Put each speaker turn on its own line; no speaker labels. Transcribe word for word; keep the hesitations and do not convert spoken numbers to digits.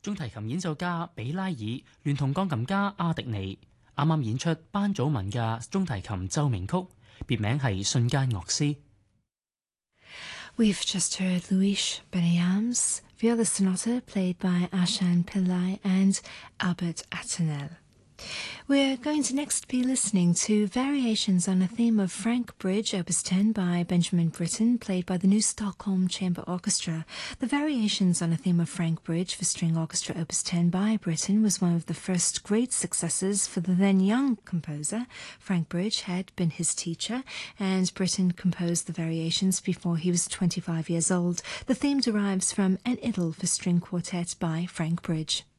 中提琴演奏家比拉爾聯同鋼琴家阿迪尼啱啱演出班祖文嘅中提琴奏鳴曲，別名係瞬間樂師。
We've just heard Luis Benayam's Viola Sonata played by Ashan Pillai and Albert Attanel. We're going to next be listening to variations on a theme of Frank Bridge, Opus ten by Benjamin Britten, played by the New Stockholm Chamber Orchestra. The variations on a theme of Frank Bridge for string orchestra Opus ten by Britten was one of the first great successes for the then young composer. Frank Bridge had been his teacher, and Britten composed the variations before he was twenty-five years old. The theme derives from An Idyll for String Quartet by Frank Bridge.